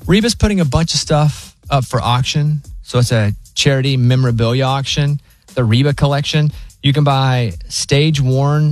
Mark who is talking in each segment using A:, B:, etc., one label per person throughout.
A: Reba's putting a bunch of stuff up for auction. So it's a charity memorabilia auction, the Reba collection. You can buy stage-worn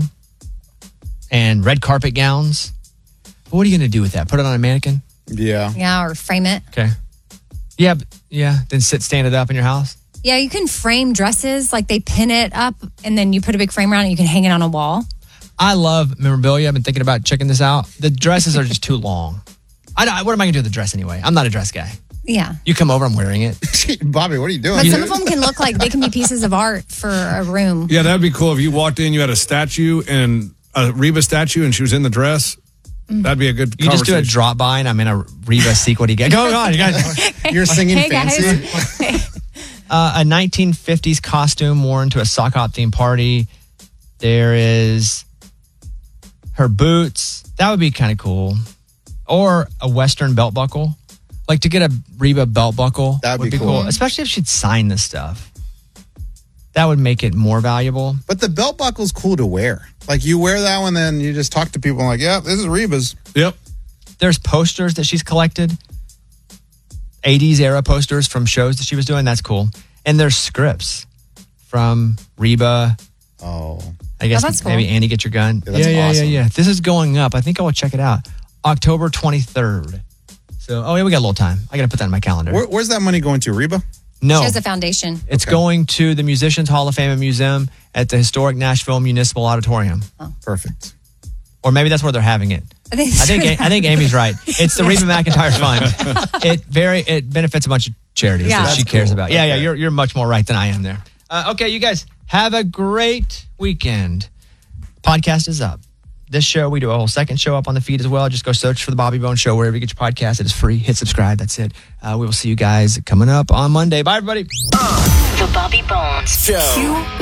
A: and red carpet gowns. But what are you going to do with that? Put it on a mannequin?
B: Yeah.
C: Yeah, or frame it.
A: Okay. Yeah. Then stand it up in your house?
C: Yeah, you can frame dresses. Like they pin it up and then you put a big frame around it. You can hang it on a wall.
A: I love memorabilia. I've been thinking about checking this out. The dresses are just too long. What am I going to do with the dress anyway? I'm not a dress guy.
C: Yeah.
A: You come over, I'm wearing it.
B: Bobby, what are you doing?
C: But some of them can look like they can be pieces of art for a room.
D: Yeah, that'd be cool if you walked in, you had a statue and a Reba statue and she was in the dress. That'd be a good
A: You just do a drop by and I'm in a Reba sequel. You go on, you guys.
B: You're singing
C: Hey,
B: fancy.
A: A 1950s costume worn to a sock hop themed party. There is her boots. That would be kind of cool. Or a Western belt buckle. Like to get a Reba belt buckle
B: That'd be cool.
A: Especially if she'd sign this stuff. That would make it more valuable.
B: But the belt buckle's cool to wear. Like you wear that one, then you just talk to people like, yeah, this is Reba's.
D: Yep.
A: There's posters that she's collected. 80s era posters from shows that she was doing. That's cool. And there's scripts from Reba.
B: Oh.
A: I guess
C: that's cool.
A: maybe Annie Get Your Gun.
B: Yeah, that's awesome.
A: Yeah. This is going up. I think I will check it out. October 23rd. So, we got a little time. I got to put that in my calendar.
B: Where's that money going to, Reba?
A: No.
C: She has a foundation.
A: It's going to the Musicians Hall of Fame and Museum at the historic Nashville Municipal Auditorium.
B: Perfect.
A: Or maybe that's where they're having it. I think Amy's right. It's the Reba McEntire Fund. It benefits a bunch of charities that she cares about. Yeah, you're much more right than I am there. Okay, you guys have a great weekend. Podcast is up. This show, we do a whole second show up on the feed as well. Just go search for The Bobby Bones Show wherever you get your podcast. It is free. Hit subscribe. That's it. We will see you guys coming up on Monday. Bye, everybody.
E: The Bobby Bones Show.